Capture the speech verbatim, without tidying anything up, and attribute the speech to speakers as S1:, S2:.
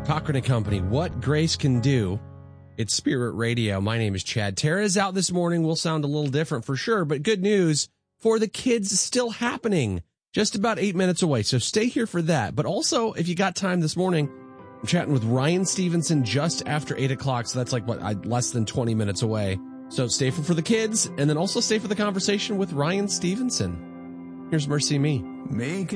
S1: Cochran and Company, What Grace Can Do. It's Spirit Radio. My name is Chad. Tara's out this morning. We'll sound a little different for sure, but good news for the kids, still happening. Just about eight minutes away, so stay here for that. But also, if you got time this morning, I'm chatting with Ryan Stevenson just after eight o'clock, so that's like, what, less than twenty minutes away. So stay for, for the kids, and then also stay for the conversation with Ryan Stevenson. Here's Mercy Me.
S2: Make